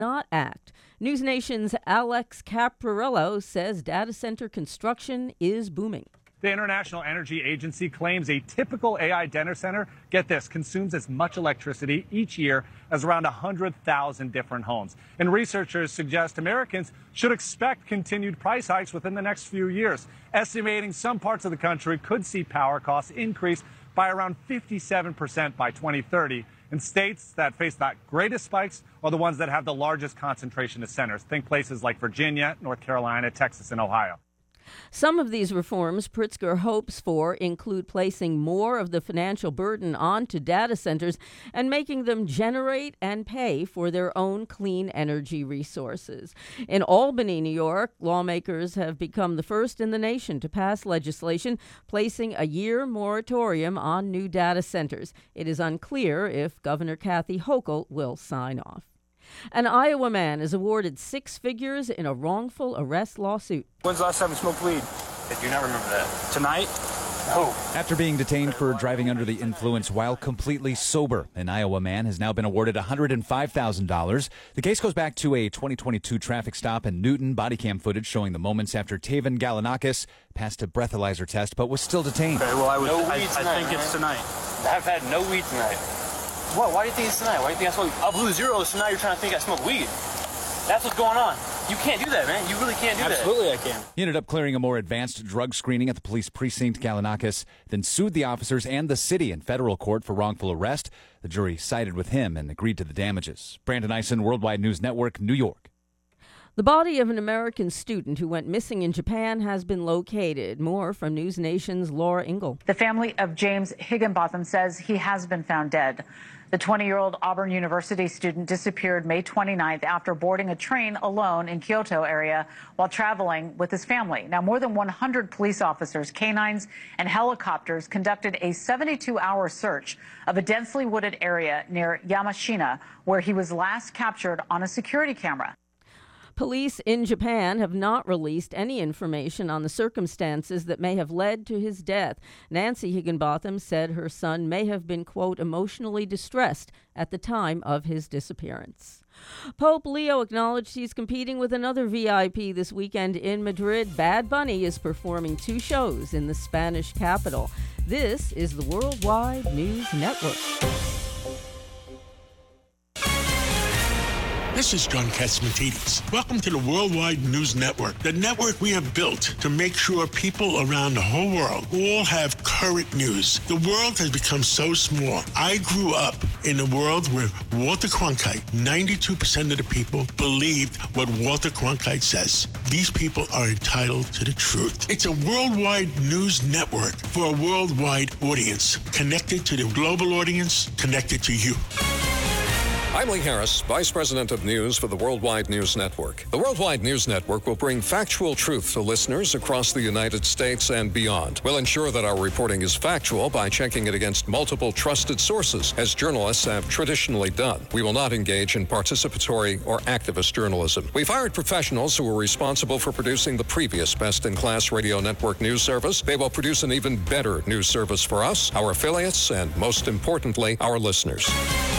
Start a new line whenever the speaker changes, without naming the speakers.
not act. News Nation's Alex Caparillo says data center construction is booming.
The International Energy Agency claims a typical AI data center, get this, consumes as much electricity each year as around 100,000 different homes. And researchers suggest Americans should expect continued price hikes within the next few years, estimating some parts of the country could see power costs increase by around 57% by 2030. And states that face the greatest spikes are the ones that have the largest concentration of centers. Think places like Virginia, North Carolina, Texas, and Ohio.
Some of these reforms Pritzker hopes for include placing more of the financial burden onto data centers and making them generate and pay for their own clean energy resources. In Albany, New York, lawmakers have become the first in the nation to pass legislation placing a year moratorium on new data centers. It is unclear if Governor Kathy Hochul will sign off. An Iowa man is awarded 6 figures in a wrongful arrest lawsuit.
When's the last time you smoked weed?
I do not remember that.
Tonight? No.
After being detained for driving under the influence while completely sober, an Iowa man has now been awarded $105,000. The case goes back to a 2022 traffic stop in Newton. Body cam footage showing the moments after Taven Galanakis passed a breathalyzer test but was still detained.
Okay, well, I
tonight,
think it's tonight.
I've had no weed tonight. What? Why do you think it's tonight? Why do you think I smoke? I blew zeros, so now you're trying to think I smoke weed. That's what's going on. You can't do that, man. You really can't do that.
Absolutely, I can.
He ended up clearing a more advanced drug screening at the police precinct. Galanakis then sued the officers and the city in federal court for wrongful arrest. The jury sided with him and agreed to the damages. Brandon Eisen, Worldwide News Network, New York.
The body of an American student who went missing in Japan has been located. More from News Nation's Laura Ingle.
The family of James Higginbotham says he has been found dead. The 20-year-old Auburn University student disappeared May 29th after boarding a train alone in Kyoto area while traveling with his family. Now, more than 100 police officers, canines, and helicopters conducted a 72-hour search of a densely wooded area near Yamashina, where he was last captured on a security camera.
Police in Japan have not released any information on the circumstances that may have led to his death. Nancy Higginbotham said her son may have been, quote, emotionally distressed at the time of his disappearance. Pope Leo acknowledged he's competing with another VIP this weekend in Madrid. Bad Bunny is performing 2 shows in the Spanish capital. This is the Worldwide News Network.
This is John Catsimatidis. Welcome to the Worldwide News Network, the network we have built to make sure people around the whole world all have current news. The world has become so small. I grew up in a world where Walter Cronkite, 92% of the people believed what Walter Cronkite says. These people are entitled to the truth. It's a worldwide news network for a worldwide audience, connected to the global audience, connected to you.
I'm Lee Harris, Vice President of News for the Worldwide News Network. The Worldwide News Network will bring factual truth to listeners across the United States and beyond. We'll ensure that our reporting is factual by checking it against multiple trusted sources, as journalists have traditionally done. We will not engage in participatory or activist journalism. We've hired professionals who are responsible for producing the previous best-in-class radio network news service. They will produce an even better news service for us, our affiliates, and most importantly, our listeners.